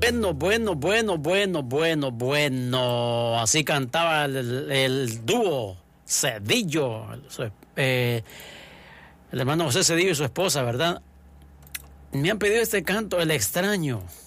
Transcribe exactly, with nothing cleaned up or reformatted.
Bueno, bueno, bueno, bueno, bueno, bueno. Así cantaba el, el dúo Cedillo, su, eh, el hermano José Cedillo y su esposa, ¿verdad? Me han pedido este canto, El Extraño.